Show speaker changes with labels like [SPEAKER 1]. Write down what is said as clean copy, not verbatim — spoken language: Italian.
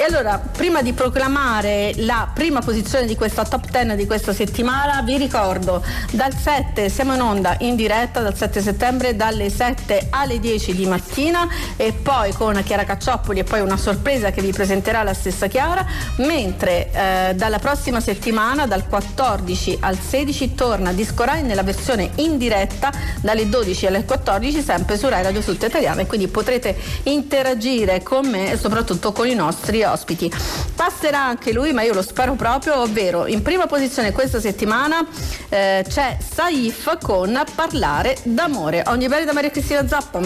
[SPEAKER 1] E allora, prima di proclamare la prima posizione di questa top 10 di questa settimana, vi ricordo, dal 7 siamo in onda in diretta, dal 7 settembre, dalle 7 alle 10 di mattina, e poi con Chiara Cacciopoli e poi una sorpresa che vi presenterà la stessa Chiara, mentre dalla prossima settimana, dal 14 al 16, torna Disco Rai nella versione in diretta dalle 12 alle 14, sempre su Rai Radio Tutta Italiana, e quindi potrete interagire con me e soprattutto con i nostri ospiti. Passerà anche lui, ma io lo spero proprio, ovvero in prima posizione questa settimana c'è Saif con Parlare d'amore. Ogni bene da Maria Cristina Zappa.